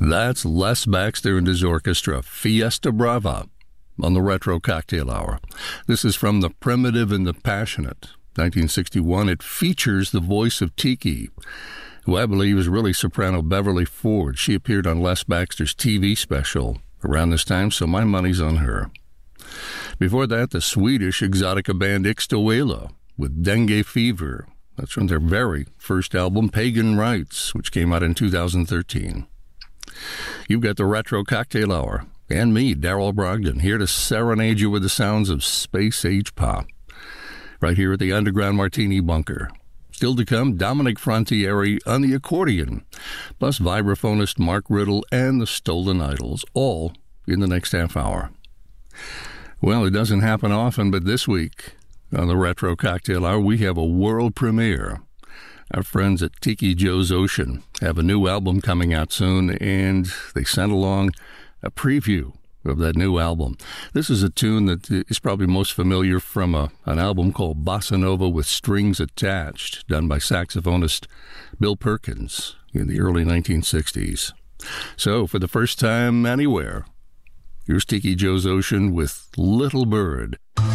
That's Les Baxter and his orchestra, Fiesta Brava, on the Retro Cocktail Hour. This is from The Primitive and the Passionate, 1961. It features the voice of Tiki, who I believe is really soprano Beverly Ford. She appeared on Les Baxter's TV special around this time, so my money's on her. Before that, the Swedish exotica band Ixtoela with Dengue Fever. That's from their very first album, Pagan Rites, which came out in 2013. You've got the Retro Cocktail Hour, and me, Darryl Brogdon, here to serenade you with the sounds of space-age pop, right here at the Underground Martini Bunker. Still to come, Dominic Frontieri on the accordion, plus vibraphonist Mark Riddle and the Stolen Idols, all in the next half hour. Well, it doesn't happen often, but this week on the Retro Cocktail Hour, we have a world premiere. Our friends at Tiki Joe's Ocean have a new album coming out soon, and they sent along a preview of that new album. This is a tune that is probably most familiar from an album called Bossa Nova with Strings Attached, done by saxophonist Bill Perkins in the early 1960s. So, for the first time anywhere, here's Tiki Joe's Ocean with Little Bird.